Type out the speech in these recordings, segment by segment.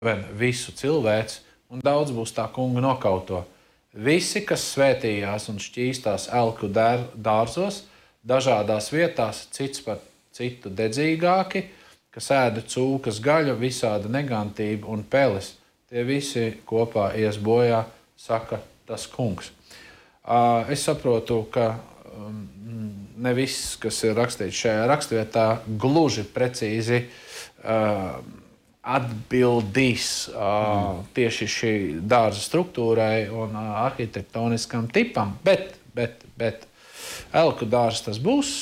visu cilvēci, un daudz būs tā kunga nokauto. Visi, kas svētījās un šķīstās elku dārzos, dažādās vietās, cits par citu dedzīgāki, kas ēda cūkas gaļu, visāda negantība un peles, tie visi kopā ies bojā, saka tas kungs. Es saprotu, ka ne viss, kas ir rakstīts šajā rakstvietā, gluži precīzi atbildīs tieši šī dārza struktūrai un arhitektoniskam tipam, bet elku dārzs tas būs.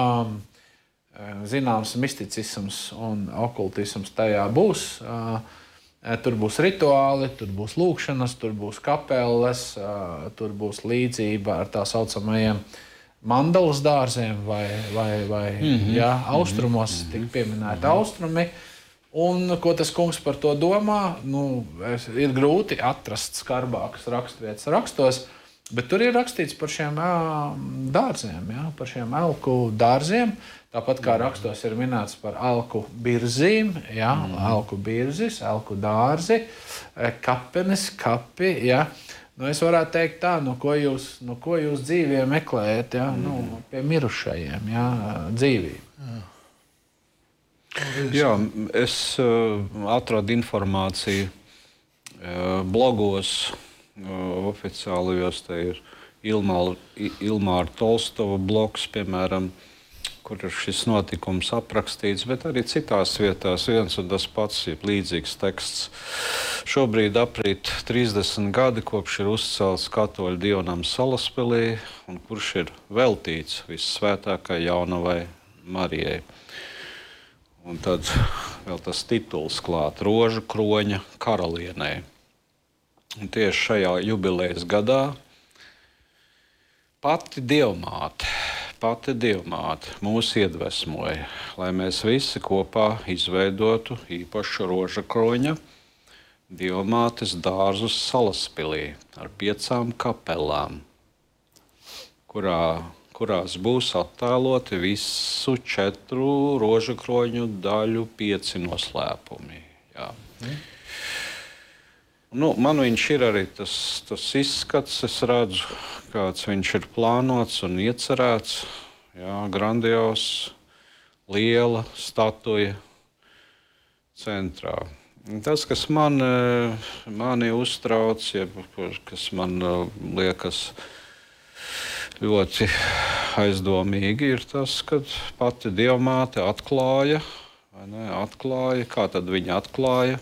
Zināms misticisms un okultisms tajā būs. Tur būs rituāli, tur būs lūkšanas, tur būs kapeles, tur būs līdzība ar tā saucamajiem mandalas dārziem vai austrumos, tik pieminēti austrumi. Un ko tas kungs par to domā? Ir grūti atrast skarbākas raksturvietas rakstos, bet tur ir rakstīts par šiem dārziem, par šiem elku dārziem. Tāpat kā rakstos ir minēts par elku birzīm, elku birzis, elku dārzi, kapenes, kapi. Es varētu teikt tā, ko jūs dzīvie meklējat, pie mirušajiem, dzīvību. Jā, es atradu informāciju blogos oficiālajos, te ir Ilmāra Tolstova blogs, piemēram, kur ir šis notikums aprakstīts, bet arī citās vietās viens un tas pats ir līdzīgs teksts. Šobrīd aprīt 30 gadi, kopš ir uzcelts katoļu dievnams Salaspilī, un kurš ir veltīts vissvētākai jaunavai Marijai. Un tad vēl tas tituls klāt - Rožu kroņa karalienei. Un tieši šajā jubilejas gadā pati Dievmāte mūs iedvesmoja, lai mēs visi kopā izveidotu īpašu roža kroņa Dievmātes dārzu Salaspilī ar 5 kapelām, kurās būs attēloti visu 4 roža kroņu daļu 5 noslēpumi. Jā. Man viņš ir arī tas izskats, es redzu, kāds viņš ir plānots un iecerēts. Jā, grandios, liela statuja centrā. Tas, kas mani uztrauc, kas man liekas ļoti aizdomīgi, ir tas, ka pati Dievmāte atklāja, kā tad viņa atklāja,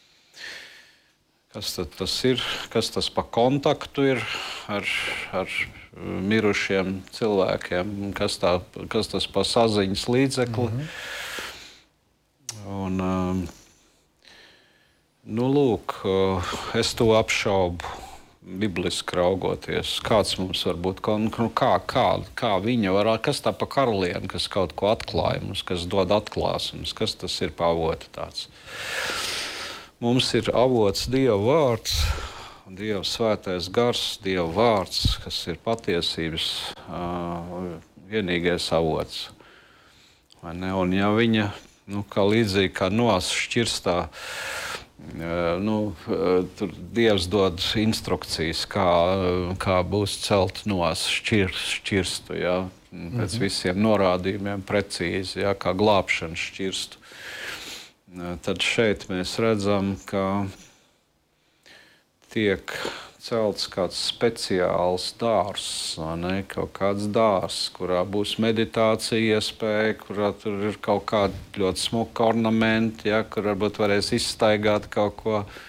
kas tad tas ir, kas tas pa kontaktu ir ar mirušiem cilvēkiem, kas tas pa saziņas līdzekli. Un, lūk, es to apšaubu bibliski raugoties. Kāds mums var būt, kā viņa var, kas tā pa karalieni, kas kaut ko atklāja mums, kas dod atklāsums, kas tas ir pa avotu tāds. Mums ir avots Dieva vārds, Dieva svētais gars, Dieva vārds, kas ir patiesības vienīgais avots. Un ja viņa, kā līdzīgi kā noas šķirstā, tur Dievs dod instrukcijas, kā būs celt noas šķirstu, pēc visiem norādījumiem precīzi, kā glābšana šķirstu. Tad šeit mēs redzam, ka tiek celts kāds speciāls dārzs, kaut kāds dārzs, kurā būs meditācija iespēja, kurā tur ir kaut kādi ļoti smuki ornamenti, kur varbūt varēs izstaigāt kaut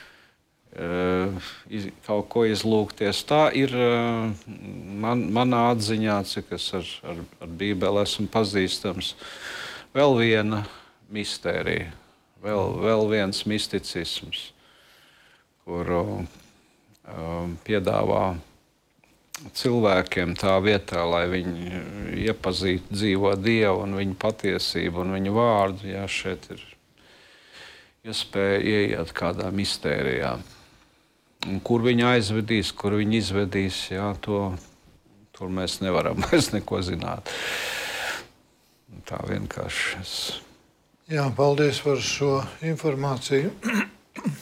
ko izlūgties. Tā ir manā atziņā, cik es ar Bībeli esmu pazīstams, vēl viena mistērija. Vēl viens misticisms, kuru piedāvā cilvēkiem tā vietā, lai viņi iepazītu dzīvo Dievu un viņa patiesību un viņa vārdu. Jā, šeit ir iespēja ieiet kādā mistērijā. Un kur viņa aizvedīs, kur viņa izvedīs, tur mēs nevaram vairs neko zināt. Tā vienkārši. Jā, paldies par šo informāciju.